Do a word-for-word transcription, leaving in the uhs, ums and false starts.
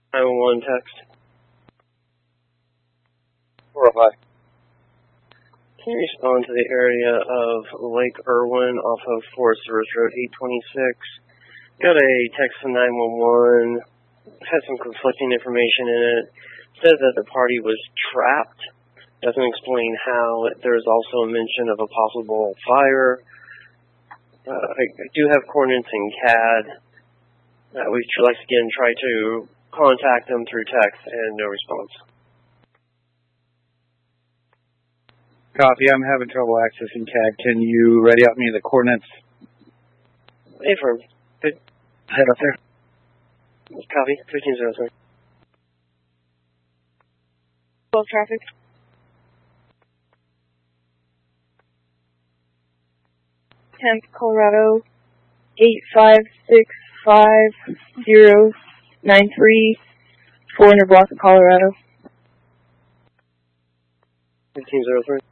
nine one one text. four oh five. Can you respond to the area of Lake Irwin off of Forest Service Road eight twenty-six? Got a text from nine one one. Had some conflicting information in it. Says that the party was trapped. Doesn't explain how. There's also a mention of a possible fire. Uh, I, I do have coordinates in C A D. Uh, we've once again tried to contact them through text and no response. Copy. I'm having trouble accessing C A D. Can you ready out me the coordinates? Affirm. Head up there. Copy. fifteen zero three. twelve traffic. tenth Colorado, eight five six five zero nine three, four hundred block of Colorado. fifteen zero three.